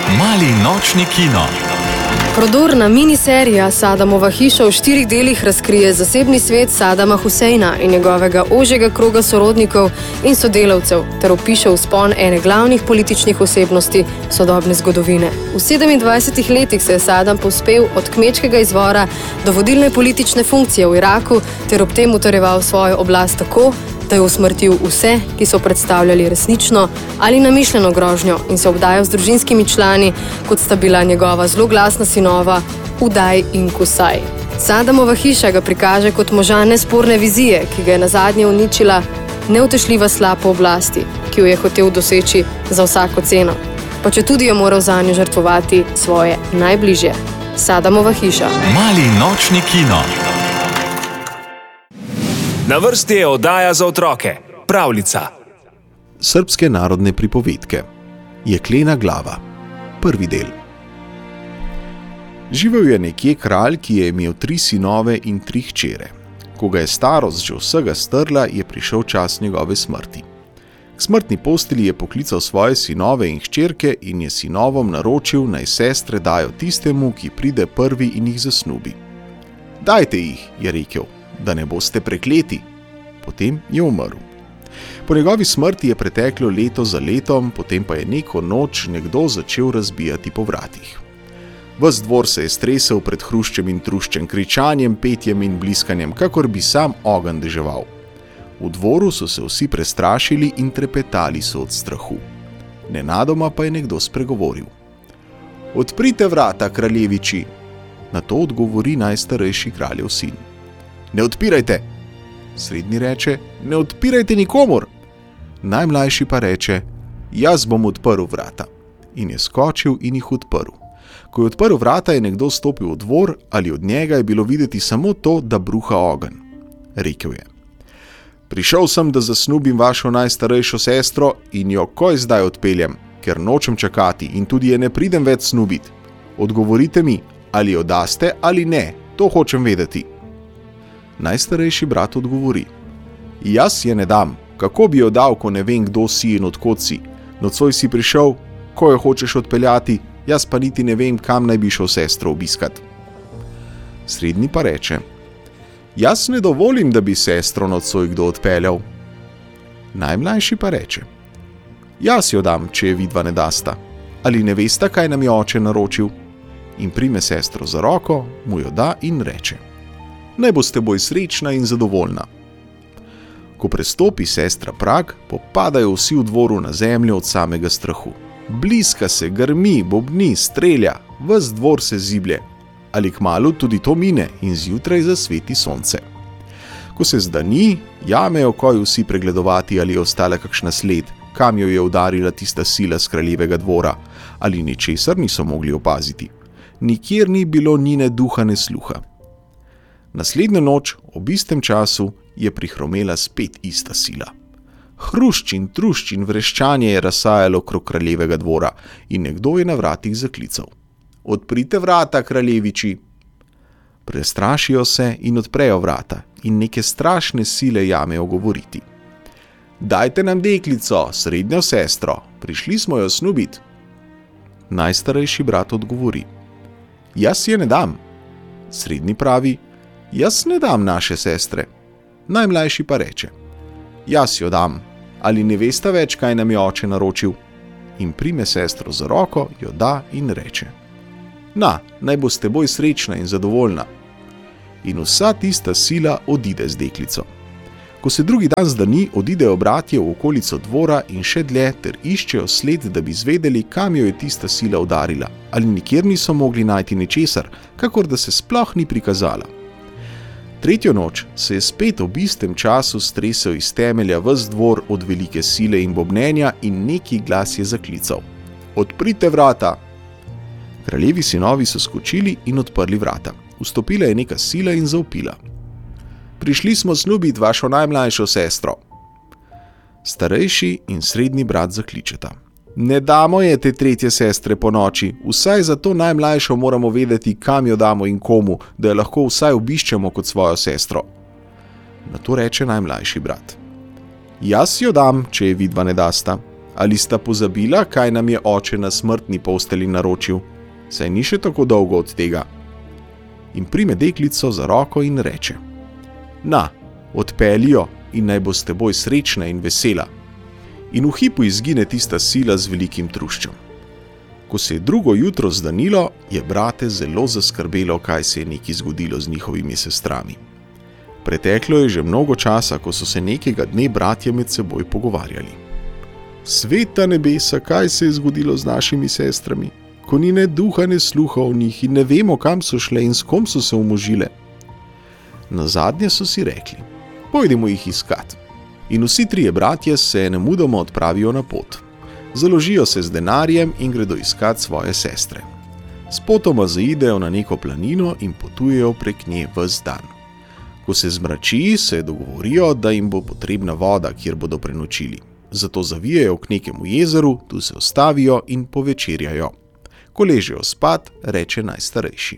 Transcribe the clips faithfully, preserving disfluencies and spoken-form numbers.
Mali nočni kino. Prodorna miniserija Sadamova hiša v štirih delih razkrije zasebni svet Sadama Huseina in njegovega ožjega kroga sorodnikov in sodelavcev ter opiše vzpon ene glavnih političnih osebnosti sodobne zgodovine. V sedemindvajsetih letih se je Sadam povzpel od kmečkega izvora do vodilne politične funkcije v Iraku ter ob tem utrjeval svojo oblast tako, da je usmrtil vse, ki so predstavljali resnično ali namišljeno grožnjo in se obdajal z družinskimi člani, kot sta bila njegova zloglasna sinova Udaj in Kusaj. Sadamova hiša ga prikaže kot moža nesporne vizije, ki ga je nazadnje uničila neutešljiva sla po oblasti, ki jo je hotel doseči za vsako ceno, pa četudi je moral zanjo žrtvovati svoje najbližje. Sadamova hiša. Mali nočni kino. Na vrsti je oddaja za otroke, pravljica. Srbske narodne pripovedke. Jeklena glava. Prvi del. Živel je nekje kralj, ki je imel tri sinove in tri hčere. Ko ga je starost že vsega strla, je prišel čas njegove smrti. K smrtni postelji je poklical svoje sinove in hčerke in je sinovom naročil, naj sestre dajo tistemu, ki pride prvi in jih zasnubi. Dajte jih, je rekel, da ne boste prekleti. Potem je umrl. Po njegovi smrti je preteklo leto za letom, potem pa je neko noč nekdo začel razbijati po vratih. Ves dvor se je stresel pred hruščem in truščem, kričanjem, petjem in bliskanjem, kakor bi sam ogenj deževal. V dvoru so se vsi prestrašili in trepetali so od strahu. Nenadoma pa je nekdo spregovoril. Odprite vrata, kraljeviči! Na to odgovori najstarejši kraljev sin. Ne odpirajte! Srednji reče, ne odpirajte nikomur! Najmlajši pa reče, jaz bom odprl vrata. In je skočil in jih odprl. Ko je odprl vrata, je nekdo stopil v dvor, ali od njega je bilo videti samo to, da bruha ogenj. Rekel je, prišel sem, da zasnubim vašo najstarejšo sestro in jo koj zdaj odpeljem, ker nočem čakati in tudi je ne pridem več snubit. Odgovorite mi, ali jo daste ali ne, to hočem vedeti. Najstarejši brat odgovori, jaz je ne dam, kako bi jo dal, ko ne vem, kdo si in odkot si. Nocoj si prišel, ko jo hočeš odpeljati, jaz pa niti ne vem, kam naj bi šel sestro obiskat. Srednji pa reče, jaz ne dovolim, da bi sestro nocoj kdo odpeljal. Najmlajši pa reče, jaz jo dam, če je vidva ne dasta. Ali ne vesta, kaj nam je oče naročil? In prime sestro za roko, mu jo da in reče, naj boste boj srečna in zadovoljna. Ko prestopi sestra prag, popadajo vsi v dvoru na zemljo od samega strahu. Bliska se, grmi, bobni, strelja, ves dvor se ziblje, ali kmalu tudi to mine in zjutraj zasveti sonce. Ko se zdani, jamejo koj vsi pregledovati, ali je ostala kakšna sled, kam jo je udarila tista sila z kraljevega dvora, ali ničesar niso mogli opaziti. Nikjer ni bilo njine duha ne sluha. Naslednjo noč, ob istem času, je prihromela spet ista sila. Hrušč in trušč in vreščanje je razsajalo krog kraljevega dvora in nekdo je na vratih zaklical. Odprite vrata, kraljeviči! Prestrašijo se in odprejo vrata in neke strašne sile jamejo govoriti. Dajte nam deklico, srednjo sestro, prišli smo jo snubit. Najstarejši brat odgovori. Jaz je ne dam. Srednji pravi, jaz ne dam naše sestre. Najmlajši pa reče, jaz jo dam, ali ne vesta več, kaj nam je oče naročil? In prime sestro za roko, jo da in reče, na, naj boste boj srečna in zadovoljna. In vsa tista sila odide z deklico. Ko se drugi dan zdani, odidejo bratje v okolico dvora in še dlje ter iščejo sled, da bi zvedeli, kam jo je tista sila udarila, ali nikjer niso mogli najti ničesar, kakor da se sploh ni prikazala. Tretjo noč se je spet ob istem času stresel iz temelja ves dvor od velike sile in bobnenja in neki glas je zaklical. Odprite vrata! Kraljevi sinovi so skočili in odprli vrata. Vstopila je neka sila in zavpila. Prišli smo snubit vašo najmlajšo sestro. Starejši in srednji brat zakličeta. Ne damo je te tretje sestre po noči, vsaj za to najmlajšo moramo vedeti, kam jo damo in komu, da jo lahko vsaj obiščemo kot svojo sestro. Na to reče najmlajši brat. Jaz jo dam, če je vidva ne dasta. Ali sta pozabila, kaj nam je oče na smrtni postelji naročil? Saj ni še tako dolgo od tega. In prime deklico za roko in reče: Na, odpelji jo in naj bo s teboj srečna in vesela. In v hipu izgine tista sila z velikim truščem. Ko se je drugo jutro zdanilo, je brate zelo zaskrbelo, kaj se je neki zgodilo z njihovimi sestrami. Preteklo je že mnogo časa, ko so se nekega dne bratje med seboj pogovarjali. Sveta nebesa, kaj se je zgodilo z našimi sestrami, ko ni ne duha, ne sluha o njih in ne vemo, kam so šle in s kom so se umožile. Nazadnje so si rekli: Pojdimo jih iskat. In vsi trije bratje se nemudoma odpravijo na pot. Založijo se z denarjem in gredo iskat svoje sestre. Spotoma zaidejo na neko planino in potujejo prek nje ves dan. Ko se zmrači, se dogovorijo, da jim bo potrebna voda, kjer bodo prenočili. Zato zavijejo k nekemu jezeru, tu se ostavijo in povečerjajo. Ko ležejo spat, reče najstarejši: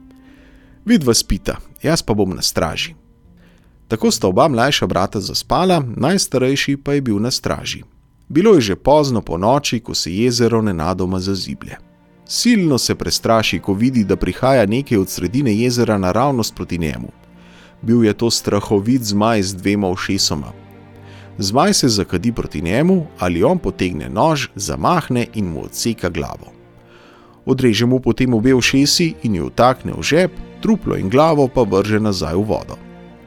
Vidva spita, jaz pa bom na straži. Tako sta oba mlajša brata zaspala, najstarejši pa je bil na straži. Bilo je že pozno po noči, ko se jezero nenadoma zaziblje. Silno se prestraši, ko vidi, da prihaja nekaj od sredine jezera naravnost proti njemu. Bil je to strahovit zmaj z dvema ušesoma. Zmaj se zakadi proti njemu, ali on potegne nož, zamahne in mu odseka glavo. Odreže mu potem obe ušesi in jo vtakne v žep, truplo in glavo pa vrže nazaj v vodo.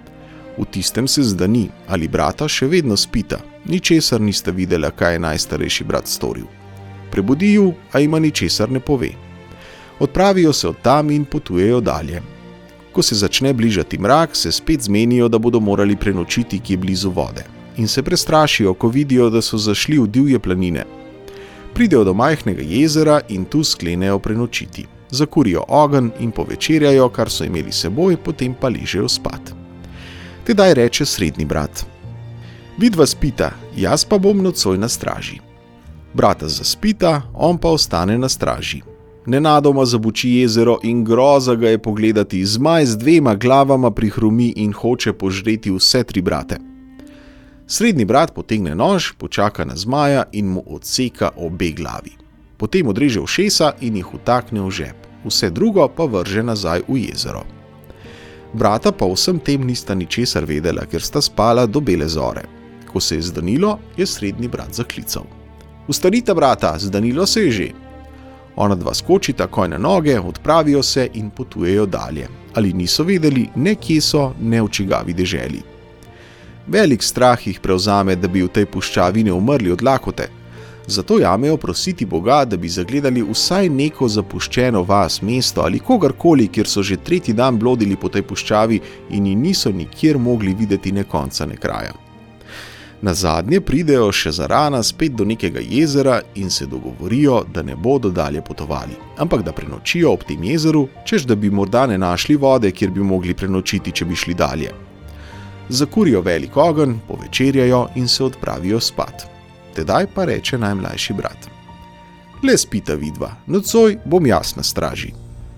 V tistem se zdani, ali brata še vedno spita, ničesar nista videla, kaj je najstarejši brat storil. Prebudi ju, a ima ničesar ne pove. Odpravijo se od tam in potujejo dalje. Ko se začne bližati mrak, se spet zmenijo, da bodo morali prenočiti kje blizu vode. In se prestrašijo, ko vidijo, da so zašli v divje planine. Pridejo do majhnega jezera in tu sklenejo prenočiti. Zakurijo ogenj in povečerjajo, kar so imeli seboj, potem pa ležejo spat. Tedaj reče srednji brat: Vidva spita, jaz pa bom nocoj na straži. Brata zaspita, on pa ostane na straži. Nenadoma zabuči jezero in groza ga je pogledati, zmaj z dvema glavama prihrumi in hoče požreti vse tri brate. Srednji brat potegne nož, počaka na zmaja in mu odseka obe glavi. Potem odreže ušesa in jih vtakne v žep, vse drugo pa vrže nazaj v jezero. Brata pa vsem tem nista ničesar vedela, ker sta spala do bele zore. Ko se je zdanilo, je srednji brat zaklical: Vstanita, brata, zdanilo se je že. Ona dva skočita takoj na noge, odpravijo se in potujejo dalje. Ali niso vedeli, ne kje so, ne v čigavi deželi. Velik strah jih prevzame, da bi v tej puščavi ne umrli od lakote. Zato jamejo prositi Boga, da bi zagledali vsaj neko zapuščeno vas, mesto ali kogarkoli, kjer so že tretji dan blodili po tej puščavi in ji niso nikjer mogli videti ne konca ne kraja. Nazadnje pridejo še zarana spet do nekega jezera in se dogovorijo, da ne bodo dalje potovali, ampak da prenočijo ob tem jezeru, češ da bi morda ne našli vode, kjer bi mogli prenočiti, če bi šli dalje. Zakurijo velik ogenj, povečerjajo in se odpravijo spat. Tedaj pa reče najmlajši brat: Le spita vidva, nocoj bom jaz na straži.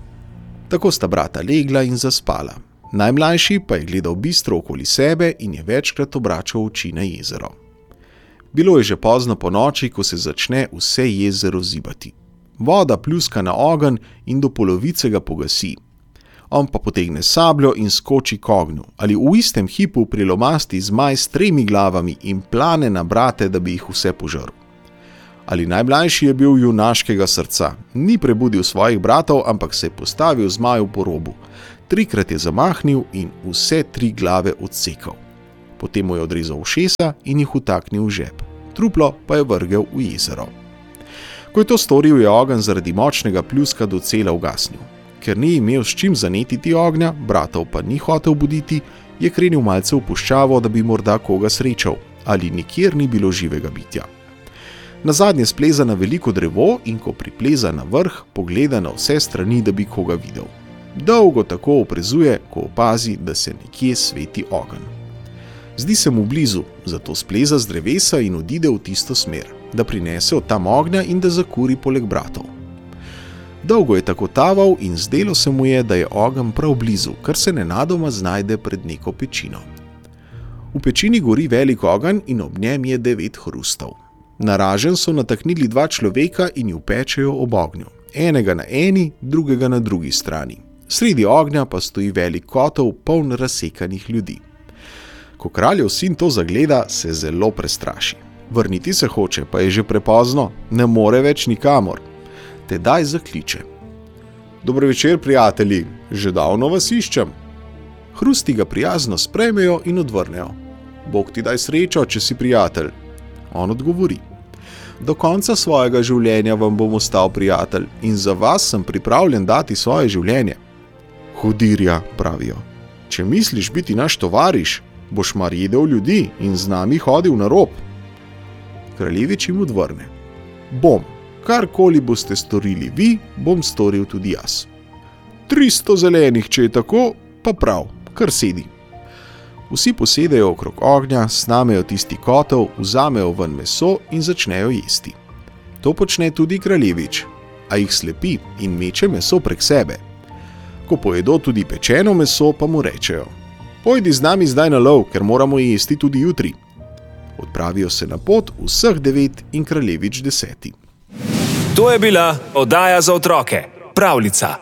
Tako sta brata legla in zaspala. Najmlajši pa je gledal bistro okoli sebe in je večkrat obračal oči na jezero. Bilo je že pozno po noči, ko se začne vse jezero zibati. Voda pljuska na ogenj in do polovice ga pogasi. On pa potegne sabljo in skoči k ognju, ali v istem hipu prilomasti zmaj s tremi glavami in plane na brate, da bi jih vse požrl. Ali najmlajši je bil junaškega srca, ni prebudil svojih bratov, ampak se je postavil zmaju po robu. Trikrat je zamahnil in vse tri glave odsekal. Potem mu je odrezal ušesa in jih vtaknil v žep. Truplo pa je vrgel v jezero. Ko je to storil, je ogenj zaradi močnega pljuska docela ugasnil. Ker ni imel s čim zanetiti ognja, bratov pa ni hotel buditi, je krenil malce v puščavo, da bi morda koga srečal, ali nikjer ni bilo živega bitja. Nazadnje spleza na veliko drevo in ko pripleza na vrh, pogleda na vse strani, da bi koga videl. Dolgo tako oprezuje, ko opazi, da se nekje sveti ogenj. Zdi se mu blizu, zato spleza z drevesa in odide v tisto smer, da prinese od tam ognja in da zakuri poleg bratov. Dolgo je tako taval in zdelo se mu je, da je ogenj prav blizu, kar se nenadoma znajde pred neko pečino. V pečini gori velik ogenj in ob njem je devet hrustov. Na raženj so nataknili dva človeka in ju pečejo ob ognju. Enega na eni, drugega na drugi strani. Sredi ognja pa stoji velik kotel, poln razsekanih ljudi. Ko kraljev sin to zagleda, se zelo prestraši. Vrniti se hoče, pa je že prepozno, ne more več nikamor. Tedaj zakliče. Dobro večer, prijatelji, že davno vas iščem. Hrusti ga prijazno sprejmejo in odvrnejo. Bog ti daj srečo, če si prijatelj. On odgovori. Do konca svojega življenja vam bom ostal prijatelj in za vas sem pripravljen dati svoje življenje. Hudirja, pravijo. Če misliš biti naš tovariš, boš mar jedel ljudi in z nami hodil na rob. Kraljevič jim odvrne. Bom, karkoli boste storili vi, bom storil tudi jaz. Tristo zelenih, če je tako, pa prav, kar sedi. Vsi posedejo okrog ognja, snamejo tisti kotel, vzamejo ven meso in začnejo jesti. To počne tudi kraljevič, a jih slepi in meče meso prek sebe. Ko pojedo tudi pečeno meso, pa mu rečejo. Pojdi z nami zdaj na lov, ker moramo jesti tudi jutri. Odpravijo se na pot vseh devet in kraljevič deseti. To je bila oddaja za otroke, Pravljica.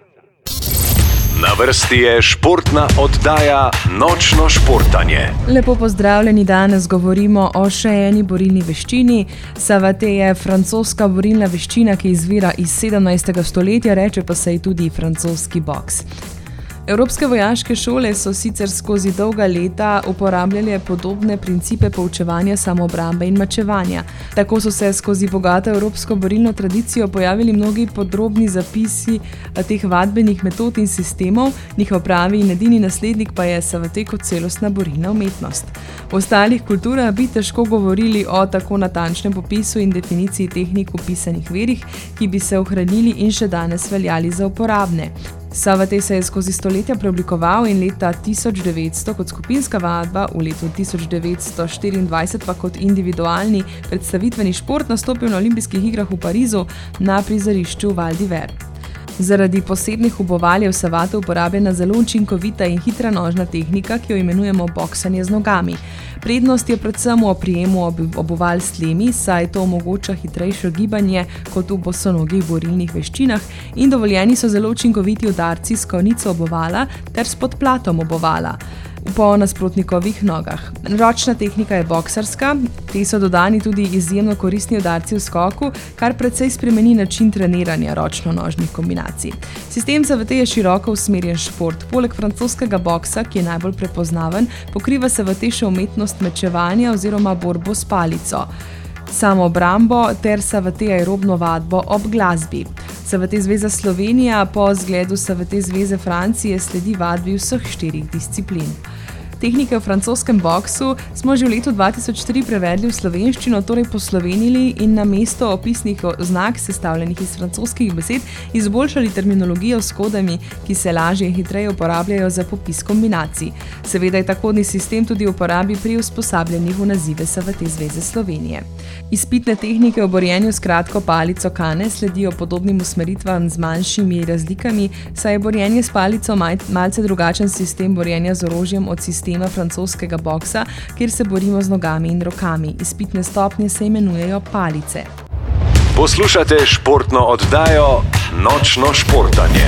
Na vrsti je športna oddaja Nočno športanje. Lepo pozdravljeni, danes govorimo o še eni borilni veščini. Savate je francoska borilna veščina, ki izvira iz sedemnajstega stoletja, reče pa se ji tudi francoski boks. Evropske vojaške šole so sicer skozi dolga leta uporabljale podobne principe poučevanja samoobrambe in mačevanja. Tako so se skozi bogato evropsko borilno tradicijo pojavili mnogi podrobni zapisi teh vadbenih metod in sistemov, njihov pravi in edini naslednik pa je savate kot celostna borilna umetnost. V ostalih kulturah bi težko govorili o tako natančnem popisu in definiciji tehnik v pisanih verih, ki bi se ohranili in še danes veljali za uporabne. Savate se je skozi stoletja preoblikoval in leta tisoč devetsto kot skupinska vadba, v letu tisoč devetsto štiriindvajset pa kot individualni predstavitveni šport nastopil na olimpijskih igrah v Parizu na prizorišču Val d'Hiver. Zaradi posebnih uboval je v savate uporabljena zelo učinkovita in hitra nožna tehnika, ki jo imenujemo boksanje z nogami. Prednost je predvsem v oprijemu obuval s tlemi, saj to omogoča hitrejše gibanje kot v bosonogih borilnih veščinah in dovoljeni so zelo učinkoviti udarci s konico obuvala ter s podplatom obuvala po nasprotnikovih nogah. Ročna tehnika je boksarska, te so dodani tudi izjemno koristni udarci v skoku, kar precej spremeni način treniranja ročno-nožnih kombinacij. Sistem savate je široko usmerjen šport. Poleg francoskega boksa, ki je najbolj prepoznaven, pokriva savate še umetnost mečevanja oziroma borbo s palico, samoobrambo ter savate aerobno vadbo ob glasbi. Savate zveza Slovenija po zgledu savate zveze Francije sledi vadbi vseh štirih disciplin. Tehnike v francoskem boksu smo že v letu dva tisoč tri prevedli v slovenščino, torej poslovenili in na mesto opisnih oznak, sestavljenih iz francoskih besed, izboljšali terminologijo s kodami, ki se lažje in hitreje uporabljajo za popis kombinacij. Seveda je ta kodni sistem tudi v uporabi pri usposabljanjih v nazive savate zveze Slovenije. Izpitne tehnike v borjenju s kratko palico kane sledijo podobnim usmeritvam z manjšimi razlikami, saj je borjenje s palico malce drugačen sistem borjenja z orožjem od sistema francoskega boksa, kjer se borimo z nogami in rokami. Izpitne stopnje se imenujejo palice. Poslušate športno oddajo Nočno športanje.